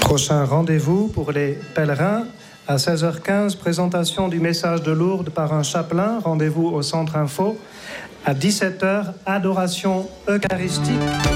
Prochain rendez-vous pour les pèlerins. À 16h15, présentation du message de Lourdes par un chapelain. Rendez-vous au Centre Info. À 17h, adoration eucharistique.